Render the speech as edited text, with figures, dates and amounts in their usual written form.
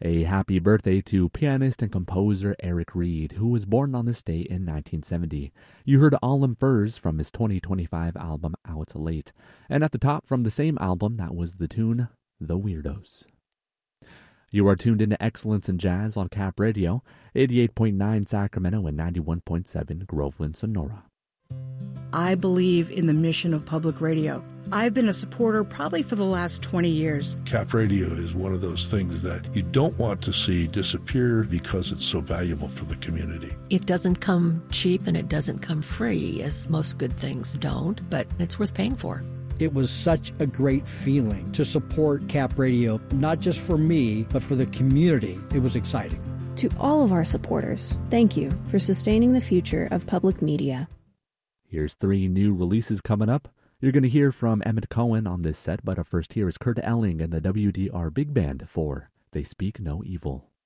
A happy birthday to pianist and composer Eric Reed, who was born on this day in 1970. You heard All in Furs from his 2025 album Out Late. And at the top from the same album, that was the tune The Weirdos. You are tuned into Excellence in Jazz on Cap Radio, 88.9 Sacramento and 91.7 Groveland, Sonora. I believe in the mission of public radio. I've been a supporter probably for the last 20 years. Cap Radio is one of those things that you don't want to see disappear because it's so valuable for the community. It doesn't come cheap and it doesn't come free, as most good things don't, but it's worth paying for. It was such a great feeling to support Cap Radio, not just for me, but for the community. It was exciting. To all of our supporters, thank you for sustaining the future of public media. Here's 3 new releases coming up. You're going to hear from Emmett Cohen on this set, but up first here is Kurt Elling and the WDR Big Band for They Speak No Evil.